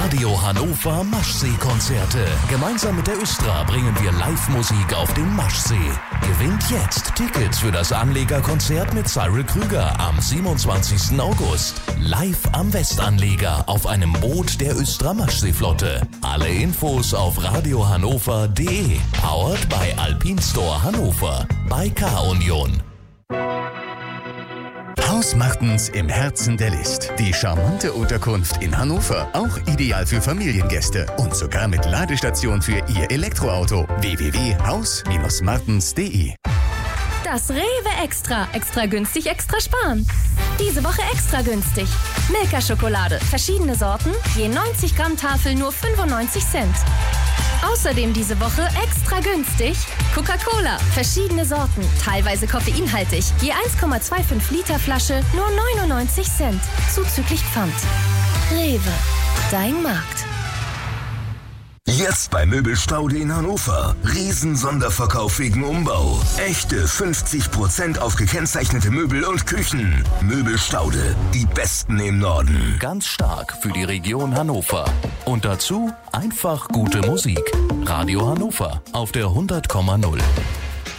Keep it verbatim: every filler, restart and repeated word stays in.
Radio Hannover Maschsee-Konzerte. Gemeinsam mit der Östra bringen wir Live-Musik auf den Maschsee. Gewinnt jetzt Tickets für das Anlegerkonzert mit Cyril Krüger am siebenundzwanzigsten August. Live am Westanleger auf einem Boot der Östra Maschseeflotte. Alle Infos auf radiohannover punkt de. Powered by Alpine Store Hannover. Bei K-Union. Haus Martens im Herzen der List. Die charmante Unterkunft in Hannover. Auch ideal für Familiengäste. Und sogar mit Ladestation für Ihr Elektroauto. w w w punkt haus martens punkt de. Das Rewe Extra. Extra günstig, extra sparen. Diese Woche extra günstig. Milka-Schokolade. Verschiedene Sorten. Je neunzig Gramm Tafel nur fünfundneunzig Cent. Außerdem diese Woche extra günstig Coca-Cola, verschiedene Sorten, teilweise koffeinhaltig, je eins Komma fünfundzwanzig Liter Flasche, nur neunundneunzig Cent, zuzüglich Pfand. Rewe, dein Markt. Jetzt bei Möbelstaude in Hannover. Riesen-Sonderverkauf wegen Umbau. Echte fünfzig Prozent auf gekennzeichnete Möbel und Küchen. Möbelstaude, die besten im Norden. Ganz stark für die Region Hannover. Und dazu einfach gute Musik. Radio Hannover auf der hundert Komma null.